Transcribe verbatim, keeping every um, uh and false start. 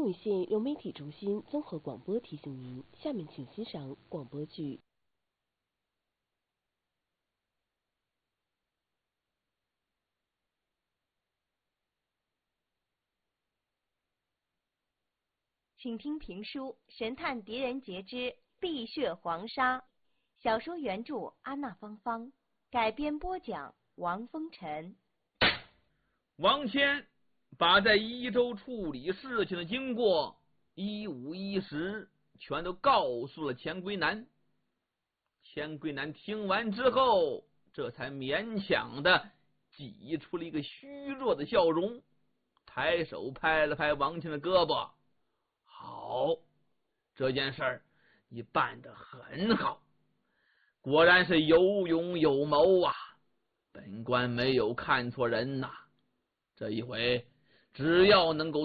禹县融媒体中心综合广播提醒您，下面请欣赏广播剧。 请听评书《神探狄仁杰之碧血黄沙》，小说原著安娜芳芳，改编播讲王风尘。 王谦把在宜州处理事情的经过一五一十全都告诉了钱归南。钱归南听完之后，这才勉强的挤出了一个虚弱的笑容，抬手拍了拍王谦的胳膊：“好，这件事儿你办得很好，果然是有勇有谋啊！本官没有看错人呐，这一回只要能够